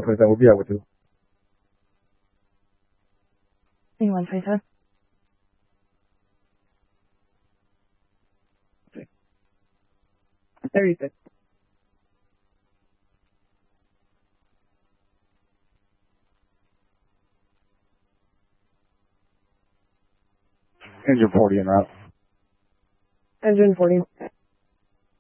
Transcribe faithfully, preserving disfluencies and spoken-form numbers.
one twenty-seven, we'll be out with you. one twenty-seven. Okay. thirty-six. Engine forty en route. Engine forty.